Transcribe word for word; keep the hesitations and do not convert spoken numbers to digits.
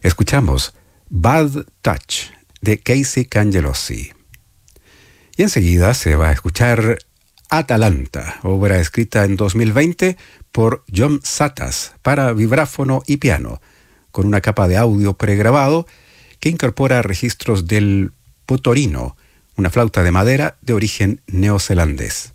Escuchamos Bad Touch de Casey Cangellosi. Y enseguida se va a escuchar Atalanta, obra escrita en dos mil veinte por John Satas para vibráfono y piano, con una capa de audio pregrabado que incorpora registros del potorino, una flauta de madera de origen neozelandés.